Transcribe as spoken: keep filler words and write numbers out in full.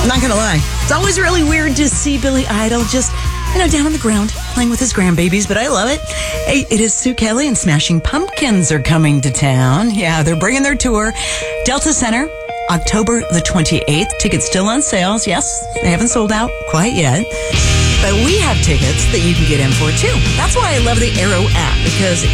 I'm not going to lie. It's always really weird to see Billy Idol just, you know, down on the ground playing with his grandbabies, but I love it. Hey, it is Sue Kelly and Smashing Pumpkins are coming to town. Yeah, they're bringing their tour. Delta Center, October the twenty-eighth. Tickets still on sales. Yes, they haven't sold out quite yet. But we have tickets that you can get in for, too. That's why I love the Arrow app, because